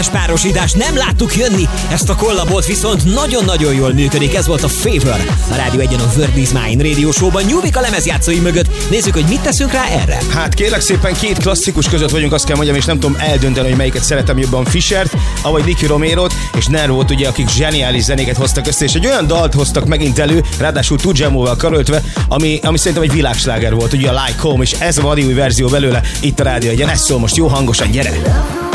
Párosítás nem láttuk jönni, ezt a kollabot viszont nagyon-nagyon jól működik. Ez volt a Favor, a Rádió Egyen a Word Is Mine Radio Show-ban Nyúvik a lemezjátszói mögött. Nézzük, hogy mit teszünk rá erre. Hát kérlek szépen, két klasszikus között vagyunk, azt kell mondjam, és nem tudom eldönteni, hogy melyiket szeretem jobban, Fishert, avagy Nicky Romerot, és Nervót, ugye, akik zseniális zenéket hoztak össze, és egy olyan dalt hoztak megint elő, ráadásul Tujamóval karöltve, ami szerintem egy világsláger volt, ugye a Like Home, és ez a vadi új verzió belőle itt a Rádió Egyen. Ez szól most jó hangosan, gyere!